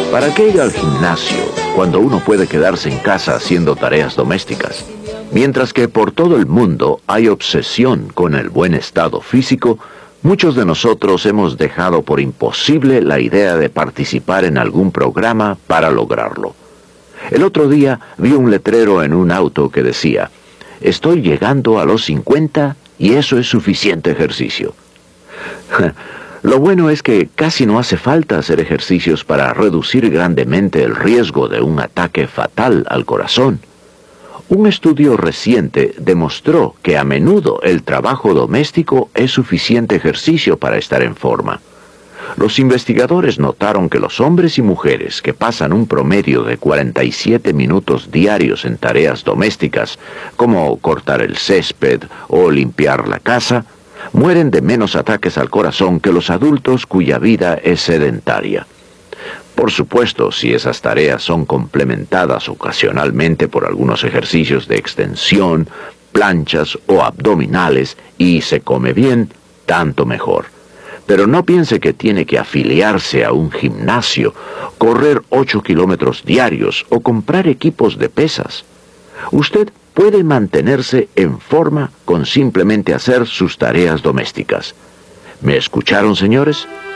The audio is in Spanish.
¿Para qué ir al gimnasio cuando uno puede quedarse en casa haciendo tareas domésticas? Mientras que por todo el mundo hay obsesión con el buen estado físico, muchos de nosotros hemos dejado por imposible la idea de participar en algún programa para lograrlo. El otro día vi un letrero en un auto que decía: "Estoy llegando a los 50 y eso es suficiente ejercicio". Lo bueno es que casi no hace falta hacer ejercicios para reducir grandemente el riesgo de un ataque fatal al corazón. Un estudio reciente demostró que a menudo el trabajo doméstico es suficiente ejercicio para estar en forma. Los investigadores notaron que los hombres y mujeres que pasan un promedio de 47 minutos diarios en tareas domésticas, como cortar el césped o limpiar la casa, mueren de menos ataques al corazón que los adultos cuya vida es sedentaria. Por supuesto, si esas tareas son complementadas ocasionalmente por algunos ejercicios de extensión, planchas o abdominales y se come bien, tanto mejor. Pero no piense que tiene que afiliarse a un gimnasio, correr 8 kilómetros diarios o comprar equipos de pesas. Usted puede mantenerse en forma con simplemente hacer sus tareas domésticas. ¿Me escucharon, señores?